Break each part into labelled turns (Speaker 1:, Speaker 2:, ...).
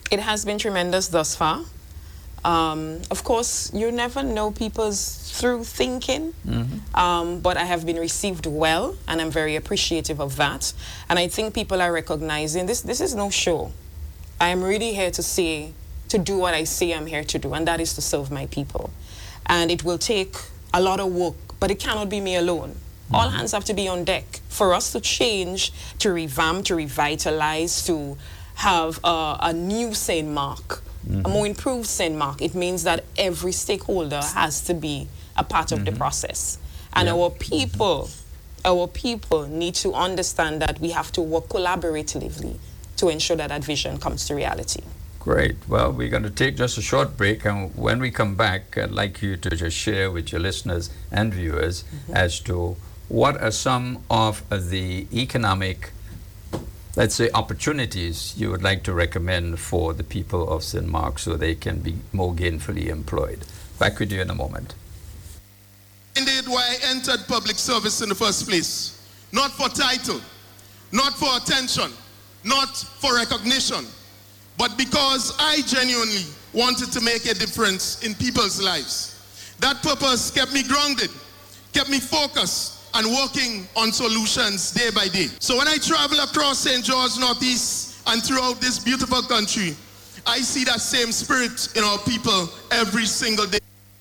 Speaker 1: It has been tremendous thus far. Of course, you never know people's through thinking, but I have been received well, and I'm very appreciative of that. And I think people are recognizing this is no show. I am really here to do what I say I'm here to do, and that is to serve my people. And it will take a lot of work, but it cannot be me alone. All hands have to be on deck for us to change, to revamp, to revitalize, to have a new St. Mark, a more improved St. Mark. It means that every stakeholder has to be a part of the process. And our people need to understand that we have to work collaboratively to ensure that that vision comes to reality.
Speaker 2: Great. Well, we're going to take just a short break, and when we come back, I'd like you to just share with your listeners and viewers as to what are some of the economic, let's say, opportunities you would like to recommend for the people of St. Mark so they can be more gainfully employed. Back with you in a moment.
Speaker 3: Indeed, why I entered public service in the first place. Not for title, not for attention, not for recognition, but because I genuinely wanted to make a difference in people's lives. That purpose kept me grounded, kept me focused, and working on solutions day by day. So when I travel across St. George, Northeast, and throughout this beautiful country, I see that same spirit in our people every single day.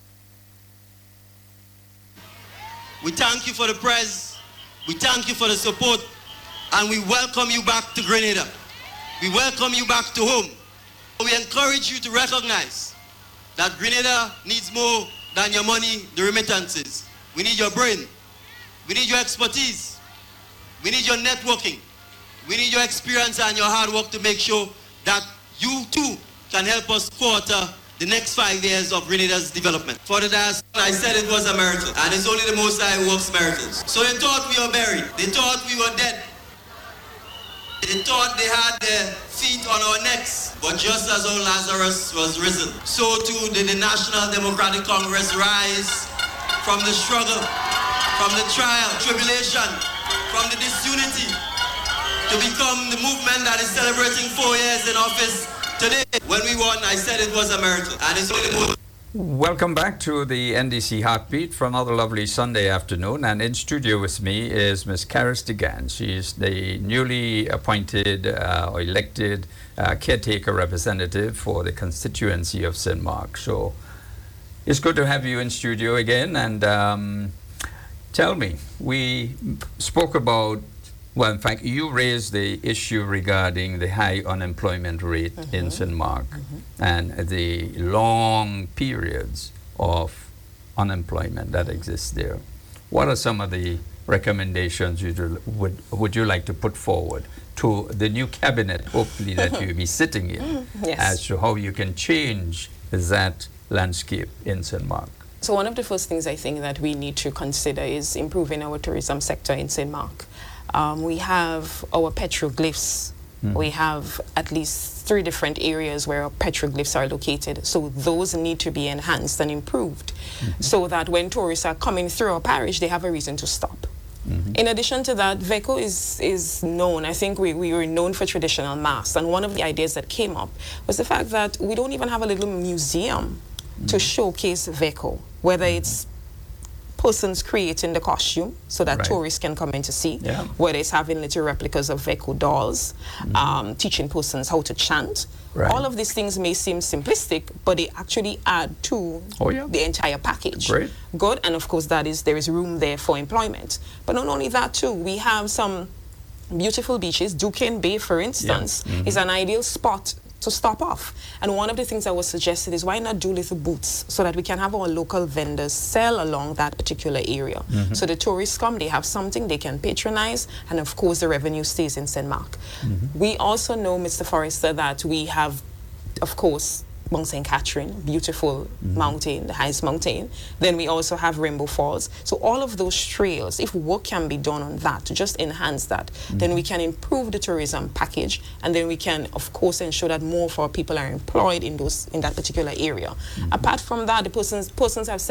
Speaker 4: We thank you for the press, we thank you for the support, and we welcome you back to Grenada. We welcome you back to home. We encourage you to recognize that Grenada needs more than your money, the remittances. We need your brain. We need your expertise. We need your networking. We need your experience and your hard work to make sure that you too can help us quarter the next 5 years of Grenada's development. For the diaspora, I said it was a miracle, and it's only the Most High who works miracles. So they thought we were buried. They thought we were dead. They thought they had their feet on our necks. But just as old Lazarus was risen, so too did the National Democratic Congress rise from the struggle, from the trial, tribulation, from the disunity, to become the movement that is celebrating 4 years in office today. When we won, I said it was a miracle, and it's only the
Speaker 2: Welcome back to the NDC Heartbeat for another lovely Sunday afternoon, and in studio with me is Ms. Karis DeGan. She's the newly appointed or elected caretaker representative for the constituency of St. Mark. So it's good to have you in studio again, and tell me, we spoke about, well, in fact, you raised the issue regarding the high unemployment rate in St. Mark and the long periods of unemployment that exists there. What are some of the recommendations would you like to put forward to the new cabinet, hopefully, that you'll be sitting in, as to how you can change that landscape in St. Mark?
Speaker 1: So one of the first things I think that we need to consider is improving our tourism sector in St. Mark. We have our petroglyphs. We have at least 3 different areas where our petroglyphs are located. So those need to be enhanced and improved so that when tourists are coming through our parish, they have a reason to stop. In addition to that, VECO is known. I think we were known for traditional masks. And one of the ideas that came up was the fact that we don't even have a little museum to showcase VECO, whether it's persons creating the costume so that tourists can come in to see, whether it's having little replicas of VECO dolls, teaching persons how to chant. All of these things may seem simplistic, but they actually add to the entire package. Good, and of course there is room there for employment. But not only that too, we have some beautiful beaches. Duquesne Bay, for instance, is an ideal spot to stop off. And one of the things that was suggested is, why not do little booths so that we can have our local vendors sell along that particular area. So the tourists come, they have something they can patronize, and of course the revenue stays in St. Mark. We also know, Mr. Forrester, that we have, of course, Mount St. Catherine, beautiful mountain, the highest mountain. Then we also have Rainbow Falls. So all of those trails, if work can be done on that to just enhance that, then we can improve the tourism package, and then we can, of course, ensure that more of our people are employed in that particular area. Apart from that, the persons have said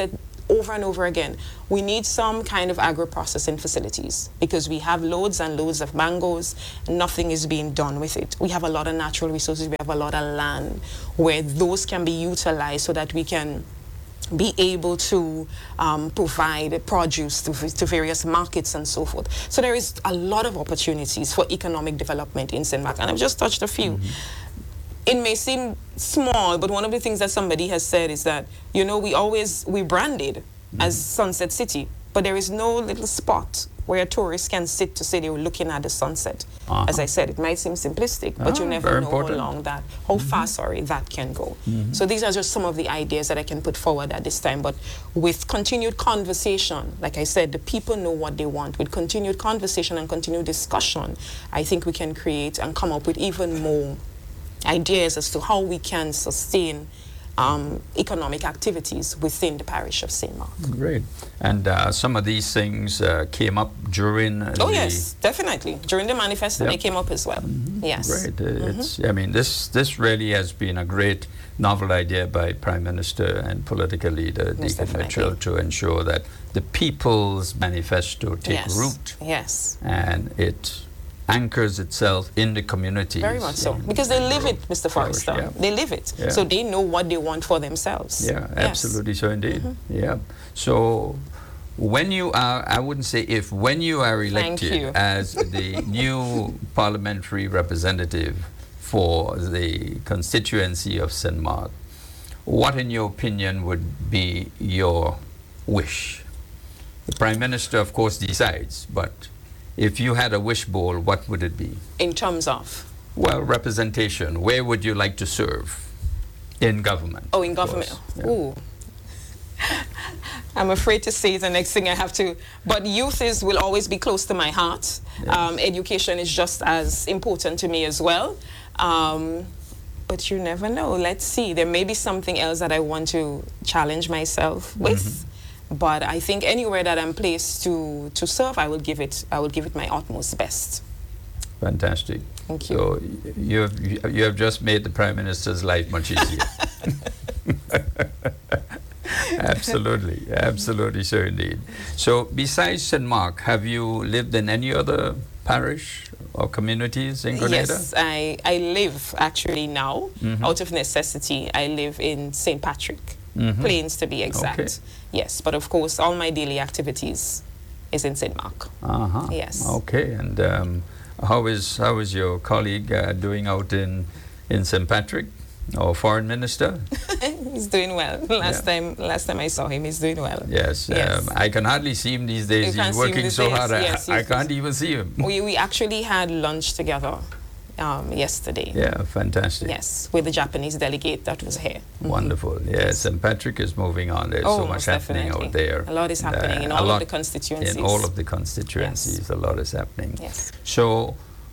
Speaker 1: over and over again, we need some kind of agro-processing facilities because we have loads and loads of mangoes. Nothing is being done with it. We have a lot of natural resources. We have a lot of land where those can be utilized so that we can be able to provide produce to various markets and so forth. So there is a lot of opportunities for economic development in St. Mark, and I've just touched a few. It may seem small, but one of the things that somebody has said is that, you know, we branded as Sunset City, but there is no little spot where tourists can sit to say they were looking at the sunset. As I said, it might seem simplistic, but you never know how far that can go. So these are just some of the ideas that I can put forward at this time. But with continued conversation, like I said, the people know what they want. With continued conversation and continued discussion, I think we can create and come up with even more ideas as to how we can sustain economic activities within the parish of St. Mark.
Speaker 2: Great. And some of these things came up during
Speaker 1: yes, definitely. During the manifesto, they came up as well. Yes.
Speaker 2: Great. It's, I mean, this really has been a great novel idea by Prime Minister and political leader Deacon Mitchell to ensure that the People's Manifesto take root.
Speaker 1: Yes.
Speaker 2: And it anchors itself in the community.
Speaker 1: Very much so. Because they live it, Mr. Forrester. They live it. So they know what they want for themselves.
Speaker 2: Yeah, absolutely so indeed. Yeah. So when you are, I wouldn't say if, when you are elected as the new parliamentary representative for the constituency of St. Mark, what in your opinion would be your wish? The Prime Minister, of course, decides, but if you had a wish bowl, what would it be?
Speaker 1: In terms of?
Speaker 2: Well, representation. Where would you like to serve? In government.
Speaker 1: Oh, in government. Ooh. I'm afraid to say the next thing I have to, but youth will always be close to my heart. Education is just as important to me as well. But you never know. Let's see. There may be something else that I want to challenge myself with. But I think anywhere that I'm placed to serve, I will give it my utmost best.
Speaker 2: Fantastic.
Speaker 1: Thank you.
Speaker 2: So you have just made the Prime Minister's life much easier. Absolutely, absolutely, sir, indeed. So besides St. Mark, have you lived in any other parish or communities in Grenada?
Speaker 1: Yes, I live actually now, out of necessity. I live in St. Patrick. Plains to be exact. Yes, but of course all my daily activities is in St. Mark. Yes. Okay,
Speaker 2: and how is your colleague doing out in St. Patrick, our foreign minister?
Speaker 1: He's doing well. Last time I saw him, he's doing well.
Speaker 2: Yes. I can hardly see him these days. He's working so hard. I can't even see him.
Speaker 1: We actually had lunch together yesterday.
Speaker 2: Yeah, fantastic.
Speaker 1: Yes, with the Japanese delegate that was here.
Speaker 2: Wonderful. Yes, St. Patrick is moving on. There's so much happening out there.
Speaker 1: A lot is happening in all of the constituencies.
Speaker 2: In all of the constituencies, a lot is happening. Yes. So,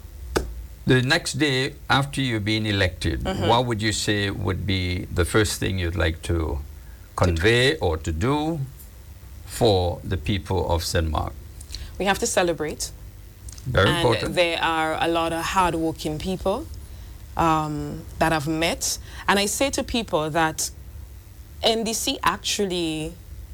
Speaker 2: the next day after you've been elected, what would you say would be the first thing you'd like to convey or to do for the people of St. Mark?
Speaker 1: We have to celebrate.
Speaker 2: Very important.
Speaker 1: There are a lot of hard-working people that I've met. And I say to people that NDC actually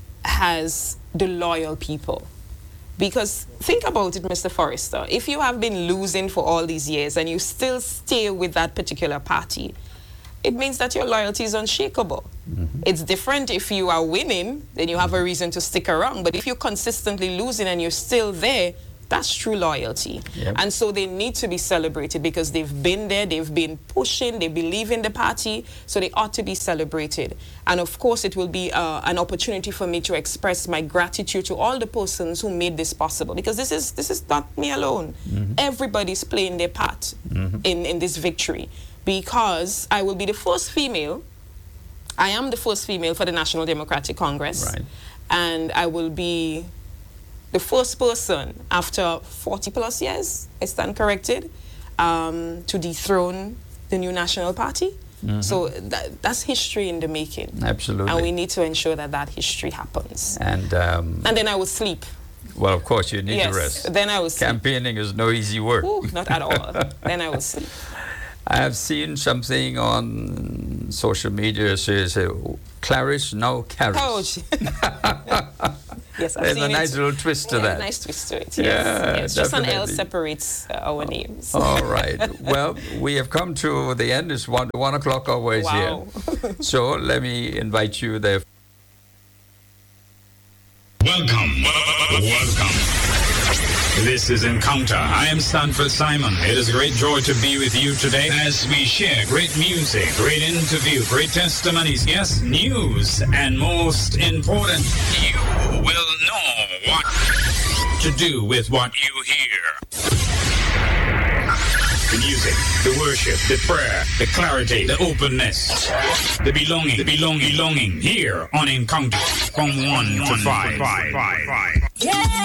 Speaker 1: has the loyal people. Because think about it, Mr. Forrester. If you have been losing for all these years and you still stay with that particular party, it means that your loyalty is unshakable. It's different if you are winning, then you have a reason to stick around. But if you're consistently losing and you're still there, that's true loyalty. And so they need to be celebrated because they've been there, they've been pushing, they believe in the party, so they ought to be celebrated. And of course, it will be an opportunity for me to express my gratitude to all the persons who made this possible, because this is not me alone. Everybody's playing their part in this victory, because I will be the first female. I am the first female for the National Democratic Congress, and I will be the first person after 40 plus years, I stand corrected, to dethrone the new National Party. So that's history in the making.
Speaker 2: Absolutely.
Speaker 1: And we need to ensure that that history happens.
Speaker 2: And
Speaker 1: then I will sleep.
Speaker 2: Well, of course, you need to rest.
Speaker 1: Then I will sleep.
Speaker 2: Campaigning is no easy work.
Speaker 1: Ooh, not at all. Then I will sleep.
Speaker 2: I have seen something on on social media says, Clarice, no Caris.
Speaker 1: Ouch. Yes, I've
Speaker 2: There's
Speaker 1: seen
Speaker 2: a nice
Speaker 1: it.
Speaker 2: little twist to that.
Speaker 1: Nice twist to it. Yes.
Speaker 2: Yeah,
Speaker 1: Yes. Just an L
Speaker 2: definitely.
Speaker 1: separates our names.
Speaker 2: All right. Well, we have come to the end. It's 1 o'clock hours
Speaker 1: Wow.
Speaker 2: here. So let me invite you there.
Speaker 5: Welcome. This is Encounter. I am Stanford Simon. It is a great joy to be with you today as we share great music, great interview, great testimonies, yes, news, and most important, you will know what to do with what you hear. The music, the worship, the prayer, the clarity, the openness, the belonging here on Encounter from 1 to 5.